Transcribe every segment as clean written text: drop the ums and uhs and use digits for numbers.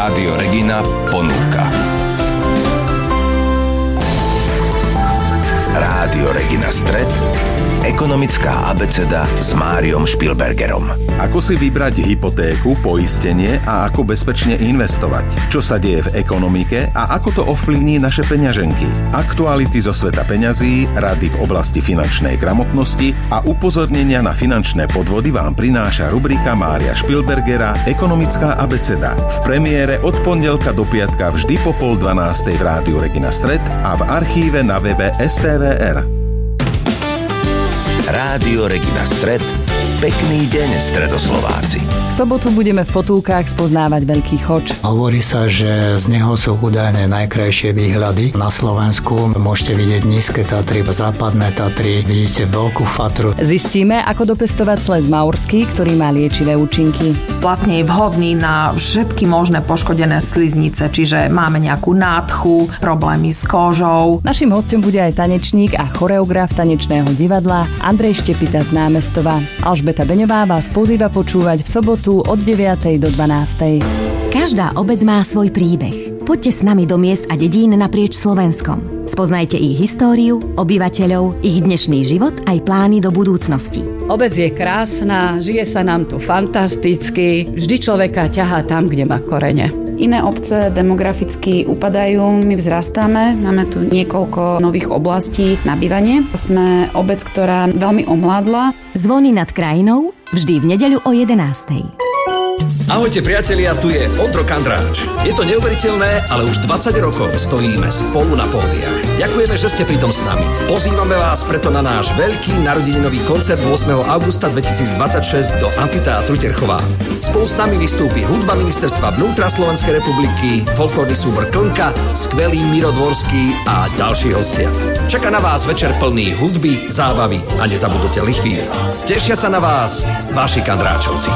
Rádio Regina ponúka. Rádio Regina Stred, ekonomická abeceda s Máriom Špilbergerom. Ako si vybrať hypotéku, poistenie a ako bezpečne investovať? Čo sa deje v ekonomike a ako to ovplyvní naše peňaženky? Aktuality zo sveta peňazí, rady v oblasti finančnej gramotnosti a upozornenia na finančné podvody vám prináša rubrika Mária Špilbergera Ekonomická abeceda. V premiére od pondelka do piatka vždy po 11:30 v Rádiu Regina Stred a v archíve na webe STVR. Rádio Regina Stred. Pekný deň, Stredoslováci. V sobotu budeme v Potulkách spoznávať Veľký Choč. Hovorí sa, že z neho sú údajne najkrajšie výhľady na Slovensku. Môžete vidieť nízke Tatry, západné Tatry, vidíte veľkú Fatru. Zistíme, ako dopestovať sles maurský, ktorý má liečivé účinky. Vlastne je vhodný na všetky možné poškodené sliznice, čiže máme nejakú nádchu, problémy s kožou. Naším hosťom bude aj tanečník a choreograf tanečného divadla Andrej Štepita z Námestova. Alžbeta Beňová vás pozýva počúvať v sobotu od 9:00 do 12:00. Každá obec má svoj príbeh. Poďte s nami do miest a dedín naprieč Slovenskom. Spoznajte ich históriu, obyvateľov, ich dnešný život aj plány do budúcnosti. Obec je krásna, žije sa nám tu fantasticky, vždy človeka ťahá tam, kde má korene. Iné obce demograficky upadajú, my vzrastáme, máme tu niekoľko nových oblastí na bývanie. Sme obec, ktorá veľmi omládla. Zvony nad krajinou vždy v nedeľu o 11:00. Ahojte priatelia, tu je Ondro Kandráč. Je to neuveriteľné, ale už 20 rokov stojíme spolu na pódiach. Ďakujeme, že ste pritom s nami. Pozývame vás preto na náš veľký narodeninový koncert 8. augusta 2026 do Amfiteátru Terchová. Spolu s nami vystúpi hudba Ministerstva vnútra Slovenskej republiky, folklórny súbor Klnka, skvelý Miro Dvorský a ďalší hostia. Čaká na vás večer plný hudby, zábavy a nezabudnutelných chvíľ. Tešia sa na vás vaši Kandráčovci.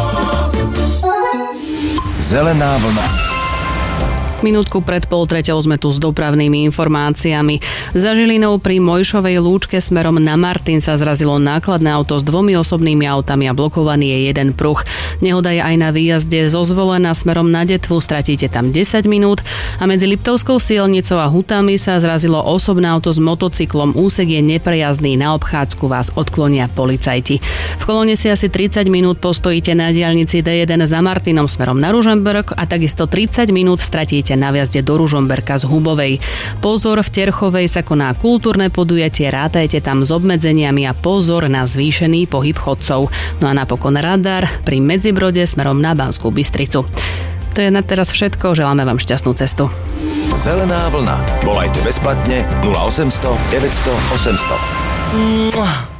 Zelená vlna. Minútku pred 2:30 sme tu s dopravnými informáciami. Za Žilinou pri Mojšovej lúčke smerom na Martin sa zrazilo nákladné auto s 2 osobnými autami a blokovaný je jeden pruh. Nehoda je aj na výjazde zo Zvolena smerom na Detvu, stratíte tam 10 minút a medzi Liptovskou Sielnicou a Hutami sa zrazilo osobné auto s motocyklom. Úsek je neprejazdný, na obchádzku vás odklonia policajti. V kolóne si asi 30 minút postojíte na diaľnici D1 za Martinom smerom na Ružomberok a takisto 30 minút stratíte na vjazde do Ružomberka z Hubovej. Pozor, v Terchovej sa koná kultúrne podujatie, rátajte tam s obmedzeniami a pozor na zvýšený pohyb chodcov. No a napokon radar pri Medzibrode smerom na Banskú Bystricu. To je na teraz všetko, želáme vám šťastnú cestu. Zelená vlna. Volajte bezplatne 0800 900 800.